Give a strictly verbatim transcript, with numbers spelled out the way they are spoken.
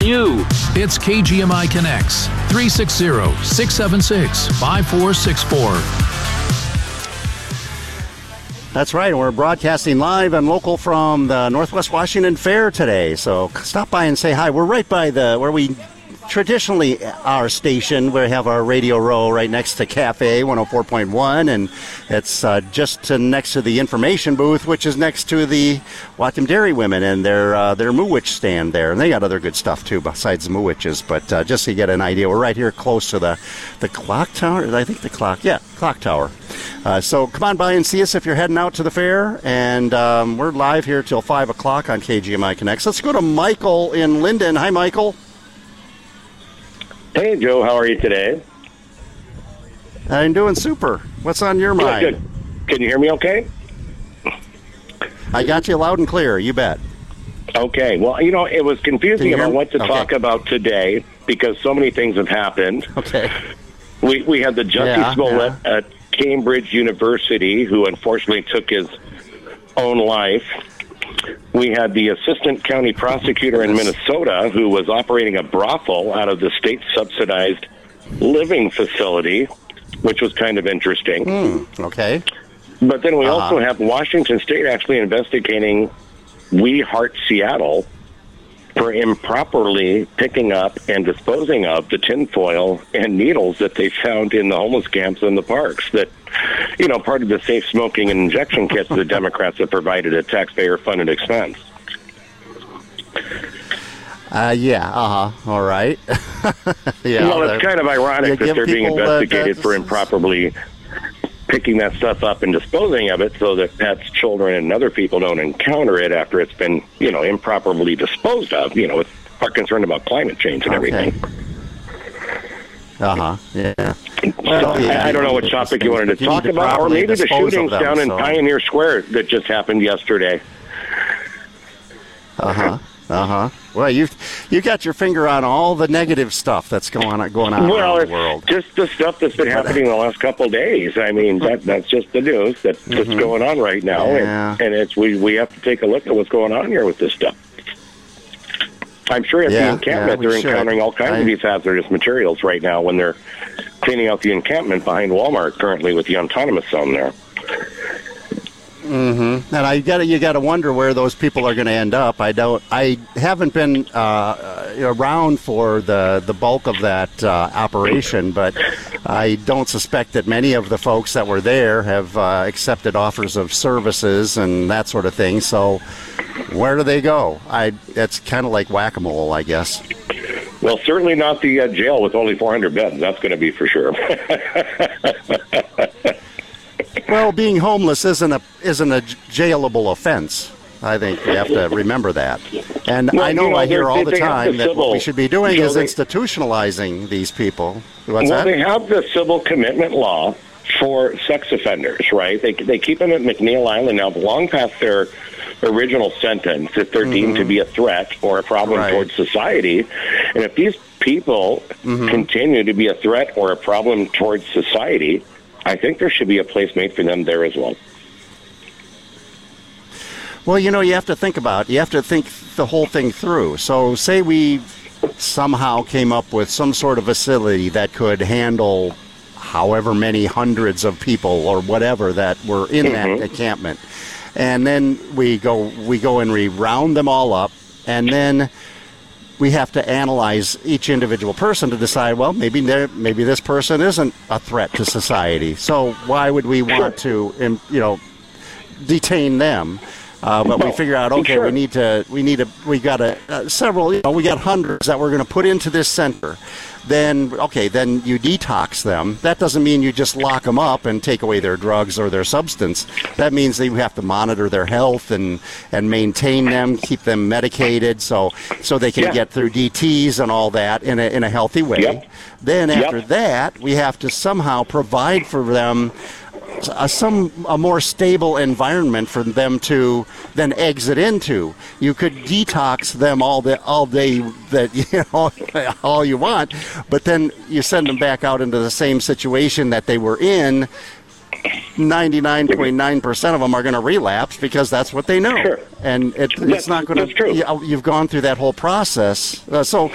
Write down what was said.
you. It's K G M I Connects, three six zero, six seven six, five four six four. That's right. We're broadcasting live and local from the Northwest Washington Fair today. So stop by and say hi. We're right by the where we traditionally our station. We have our radio row right next to Cafe one oh four point one, and it's uh, just to, next to the information booth, which is next to the Whatcom Dairy Women and their uh, their Moowitch stand there. And they got other good stuff too besides the Moowitches. But uh, just so you get an idea, we're right here close to the the clock tower. I think the clock, yeah, clock tower. Uh, so come on by and see us if you're heading out to the fair. And um, we're live here till five o'clock on K G M I Connects. Let's go to Michael in Linden. Hi, Michael. Hey, Joe. How are you today? I'm doing super. What's on your mind? Good, good. Can you hear me okay? I got you loud and clear. You bet. Okay. Well, you know, it was confusing about what to okay. talk about today because so many things have happened. Okay. We we had the Jussie yeah, Smollett yeah. at Cambridge University, who unfortunately took his own life. We had the assistant county prosecutor in Minnesota who was operating a brothel out of the state-subsidized living facility, which was kind of interesting. Mm, okay. But then we uh-huh. also have Washington State actually investigating We Heart Seattle for improperly picking up and disposing of the tinfoil and needles that they found in the homeless camps in the parks that, you know, part of the safe smoking and injection kits the Democrats have provided at taxpayer-funded expense. Uh, yeah, uh-huh, all right. yeah, well, it's kind of ironic that they're being investigated that, for improperly picking that stuff up and disposing of it so that pets, children, and other people don't encounter it after it's been, you know, improperly disposed of, you know, with our concern about climate change and okay. everything. Uh-huh, yeah. Well, so, yeah, I don't know what topic you wanted to talk about, or maybe the shootings them, down in so. Pioneer Square that just happened yesterday. Uh-huh, uh-huh. Well, you you got your finger on all the negative stuff that's going on going on well, around the world. Just the stuff that's been happening in the last couple of days. I mean, that that's just the news that's mm-hmm. just going on right now, yeah. and, and it's we we have to take a look at what's going on here with this stuff. I'm sure at yeah, the encampment yeah, they're should. encountering all kinds I... of these hazardous materials right now when they're cleaning out the encampment behind Walmart currently with the autonomous zone there. Mm-hmm. And I got you got to wonder where those people are going to end up. I don't. I haven't been uh, around for the the bulk of that uh, operation, but I don't suspect that many of the folks that were there have uh, accepted offers of services and that sort of thing. So, where do they go? I. It's kind of like whack-a-mole, I guess. Well, certainly not the uh, jail with only four hundred beds. That's going to be for sure. Well, being homeless isn't a isn't a jailable offense. I think we have to remember that. And well, I know, you know I hear all the they time the that civil, what we should be doing you know, is they, institutionalizing these people. What's well, that? they have the civil commitment law for sex offenders, right? They they keep them at McNeil Island now, long past their original sentence if they're mm-hmm. deemed to be a threat or a problem right. towards society. And if these people mm-hmm. continue to be a threat or a problem towards society, I think there should be a place made for them there as well. Well, you know, you have to think about, you have to think the whole thing through. So say we somehow came up with some sort of facility that could handle however many hundreds of people or whatever that were in mm-hmm. that encampment. And then we go, we go and we round them all up, and then we have to analyze each individual person to decide, well, maybe maybe this person isn't a threat to society. So why would we want sure. to, you know, detain them? Uh, but we figure out, okay, sure. we need to, we need to, we got a, uh, several, you know, we got hundreds that we're going to put into this center. Then, okay, then you detox them. That doesn't mean you just lock them up and take away their drugs or their substance. That means that you have to monitor their health and, and maintain them, keep them medicated so so they can yeah. get through D Ts and all that in a, in a healthy way. Yep. Then after yep. that, we have to somehow provide for them A, some a more stable environment for them to then exit into. You could detox them all the all day that you know all you want, but then you send them back out into the same situation that they were in. ninety-nine point nine percent of them are going to relapse because that's what they know, sure. and it, it's that's, not going to. You, you've gone through that whole process, uh, so